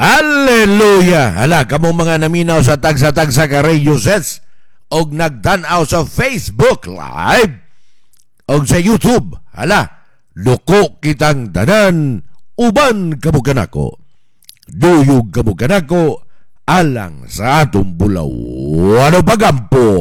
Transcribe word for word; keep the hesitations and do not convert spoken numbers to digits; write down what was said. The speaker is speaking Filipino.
Hallelujah! Hala, kamo mga naminaw sa tagsa-tagsa ka radio sets og nagtan-aw sa Facebook Live og sa YouTube. Hala, luko kitang tanan, uban kamo kanako. Duyog kamo kanako, alang sa atong bulaw. Ano pagampo?